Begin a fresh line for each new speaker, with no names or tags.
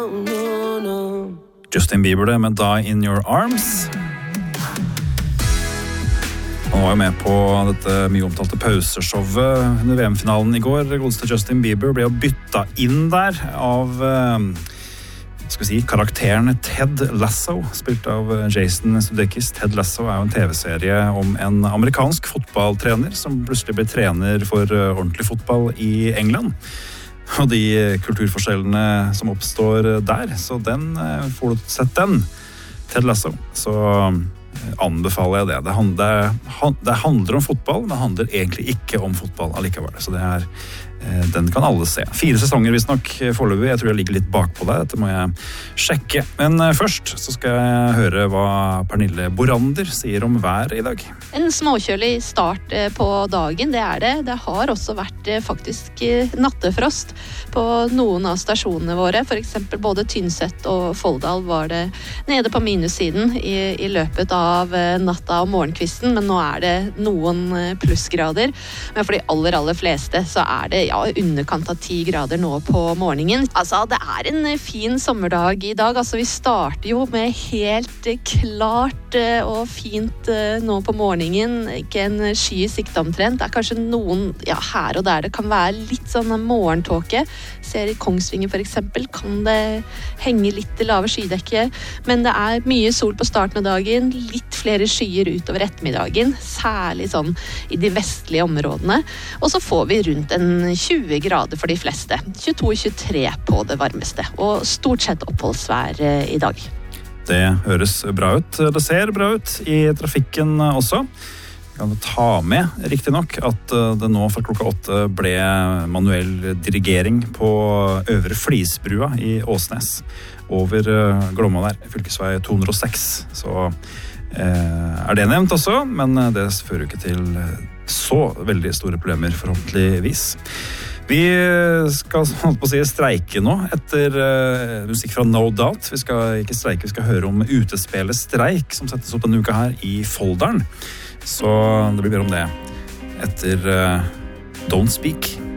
Justin Bieber det med Die in Your Arms. Han var jo med på dette mye omtalte pauseshowet under VM-finalen i går. Godeste Justin Bieber ble jo bytta inn der av karakteren Ted Lasso, spilt av Jason Sudeikis. Ted Lasso er jo en TV-serie om en amerikansk fotballtrener som plutselig ble trener for ordentlig fotball i England. Og de kulturforskjellene som oppstår der, så den får du sett den. Ted Lasso, så anbefaler jeg det. Det handler om fotball, men det handler egentlig ikke om fotball allikevel. Så den kan alle se. 4 sesonger visst nok foreløpig. Jeg tror jeg ligger litt bak på deg. Dette må jeg sjekke. Men først så skal jeg høre hva Pernille Borander sier om vær i dag.
En småkjølig start på dagen, det er det. Det har også vært faktisk nattefrost på noen av stasjonene våre. For eksempel både Tynset og Folldal var det nede på minussiden i løpet av natta og morgenkvisten, men nå er det noen plussgrader. Men for de aller fleste så er det underkant av 10 grader nå på morgenen. Altså, det er en fin sommerdag i dag. Altså, vi starter jo med helt klart og fint nå på morgenen. Ikke en sky i sikte omtrent. Det er kanskje noen her og der det kan være litt sånn morgentåke. Ser i Kongsvinger for eksempel, kan det henge litt lave skydekke. Men det er mye sol på starten av dagen, litt flere skyer utover ettermiddagen, særlig sånn i de vestlige områdene. Og så får vi rundt en 20 grader for de fleste. 22-23 på det varmeste. Og stort sett oppholdsvær i dag.
Det høres bra ut. Det ser bra ut i trafikken også. Vi kan ta med, riktig nok, at det nå fra klokka 8 ble manuell dirigering på Øvre Flisbrua i Åsnes. Over Glomma der, fylkesvei 206. Så er det nevnt også, men det fører ikke til så veldig store problemer forhåpentligvis. Vi skal streike nå etter musikk fra No Doubt. Vi skal ikke streike, vi skal høre om utespillet Streik som settes opp denne uka her i Folldalen. Så det blir mer om det etter Don't Speak.